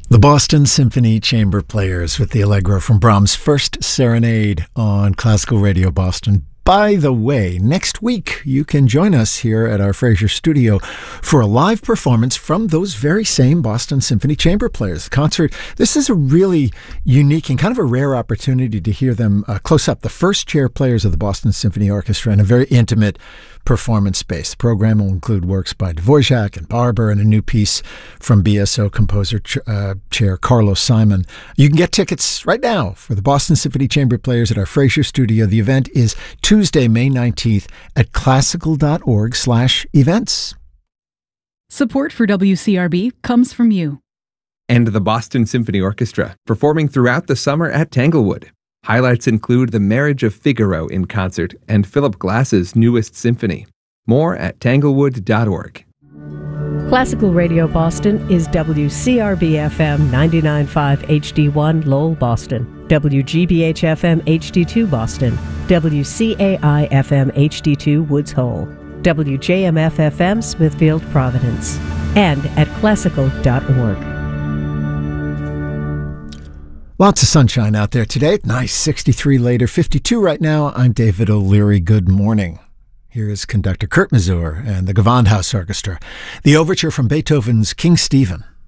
The Boston Symphony Chamber Players with the Allegro from Brahms' First Serenade on Classical Radio Boston. By the way, next week you can join us here at our Fraser studio for a live performance from those very same Boston Symphony Chamber Players. Concert, this is a really unique and kind of a rare opportunity to hear them close up. The first chair players of the Boston Symphony Orchestra in a very intimate performance space. The program will include works by Dvorak and Barber and a new piece from BSO composer chair Carlos Simon. You can get tickets right now for the Boston Symphony Chamber Players at our Fraser studio. The event is Tuesday, May 19th at classical.org/events. Support for WCRB comes from you. And the Boston Symphony Orchestra, performing throughout the summer at Tanglewood. Highlights include The Marriage of Figaro in concert and Philip Glass's newest symphony. More at tanglewood.org. Classical Radio Boston is WCRB-FM 99.5 HD1 Lowell, Boston, WGBH-FM HD2 Boston, WCAI-FM HD2 Woods Hole, WJMF-FM Smithfield, Providence, and at classical.org. Lots of sunshine out there today. Nice 63 later, 52 right now. I'm David O'Leary. Good morning. Here is conductor Kurt Masur and the Gewandhaus Orchestra. The overture from Beethoven's King Stephen.